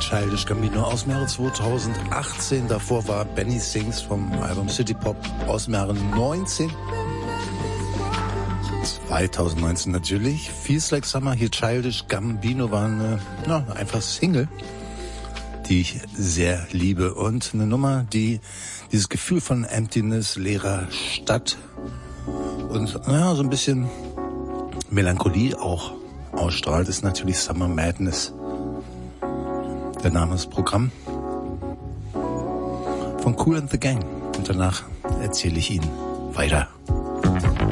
Childish Gambino aus dem Jahre 2018. Davor war Benny Sings vom Album City Pop aus dem Jahre 2019 natürlich. Feels Like Summer, hier Childish Gambino war eine einfach Single, die ich sehr liebe. Und eine Nummer, die dieses Gefühl von Emptiness, leerer Stadt und so ein bisschen Melancholie auch ausstrahlt, ist natürlich Summer Madness. Der Name des Programms von Kool and the Gang. Und danach erzähle ich Ihnen weiter.